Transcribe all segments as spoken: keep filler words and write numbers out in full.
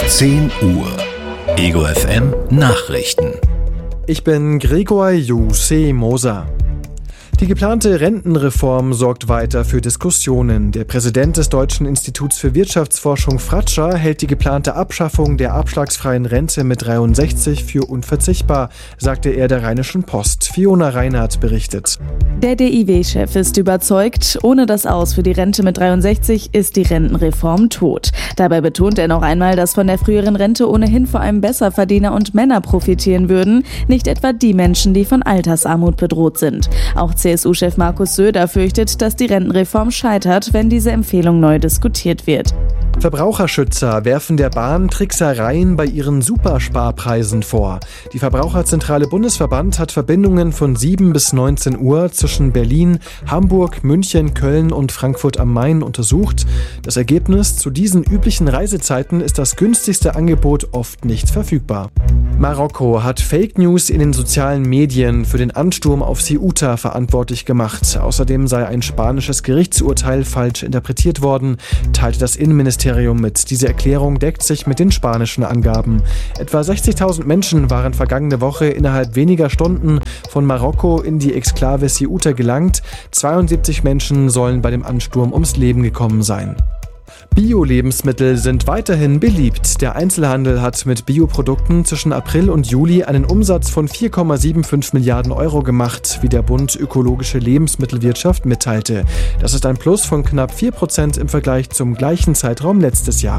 zehn Uhr. Ego F M Nachrichten. Ich bin Gregor Jussi Moser. Die geplante Rentenreform sorgt weiter für Diskussionen. Der Präsident des Deutschen Instituts für Wirtschaftsforschung Fratscher hält die geplante Abschaffung der abschlagsfreien Rente mit dreiundsechzig für unverzichtbar, sagte er der Rheinischen Post. Fiona Reinhardt berichtet. Der D I W-Chef ist überzeugt, ohne das Aus für die Rente mit dreiundsechzig ist die Rentenreform tot. Dabei betont er noch einmal, dass von der früheren Rente ohnehin vor allem Besserverdiener und Männer profitieren würden, nicht etwa die Menschen, die von Altersarmut bedroht sind. Auch C S U-Chef Markus Söder fürchtet, dass die Rentenreform scheitert, wenn diese Empfehlung neu diskutiert wird. Verbraucherschützer werfen der Bahn Tricksereien bei ihren Supersparpreisen vor. Die Verbraucherzentrale Bundesverband hat Verbindungen von sieben bis neunzehn Uhr zwischen Berlin, Hamburg, München, Köln und Frankfurt am Main untersucht. Das Ergebnis: Zu diesen üblichen Reisezeiten ist das günstigste Angebot oft nicht verfügbar. Marokko hat Fake News in den sozialen Medien für den Ansturm auf Ceuta verantwortlich gemacht. Außerdem sei ein spanisches Gerichtsurteil falsch interpretiert worden, teilte das Innenministerium mit. Diese Erklärung deckt sich mit den spanischen Angaben. Etwa sechzigtausend Menschen waren vergangene Woche innerhalb weniger Stunden von Marokko in die Exklave Ceuta gelangt. zweiundsiebzig Menschen sollen bei dem Ansturm ums Leben gekommen sein. Bio-Lebensmittel sind weiterhin beliebt. Der Einzelhandel hat mit Bioprodukten zwischen April und Juli einen Umsatz von vier Komma fünfundsiebzig Milliarden Euro gemacht, wie der Bund Ökologische Lebensmittelwirtschaft mitteilte. Das ist ein Plus von knapp vier Prozent im Vergleich zum gleichen Zeitraum letztes Jahr.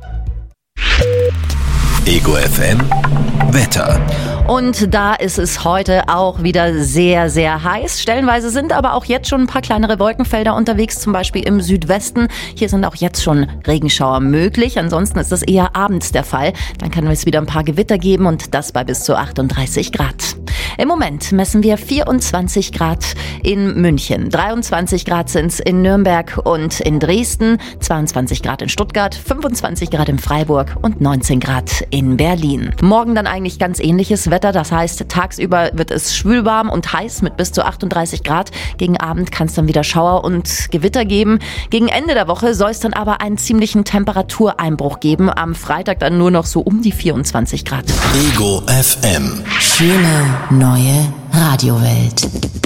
Ego F M Wetter. Und da ist es heute auch wieder sehr, sehr heiß. Stellenweise sind aber auch jetzt schon ein paar kleinere Wolkenfelder unterwegs, zum Beispiel im Südwesten. Hier sind auch jetzt schon Regenschauer möglich. Ansonsten ist das eher abends der Fall. Dann kann es wieder ein paar Gewitter geben und das bei bis zu achtunddreißig Grad. Im Moment messen wir vierundzwanzig Grad in München, dreiundzwanzig Grad sind es in Nürnberg und in Dresden, zweiundzwanzig Grad in Stuttgart, fünfundzwanzig Grad in Freiburg und neunzehn Grad in Berlin. Morgen dann eigentlich ganz ähnliches Wetter, das heißt, tagsüber wird es schwülwarm und heiß mit bis zu achtunddreißig Grad. Gegen Abend kann es dann wieder Schauer und Gewitter geben. Gegen Ende der Woche soll es dann aber einen ziemlichen Temperatureinbruch geben. Am Freitag dann nur noch so um die vierundzwanzig Grad. Ego F M. Schöne neue Radiowelt.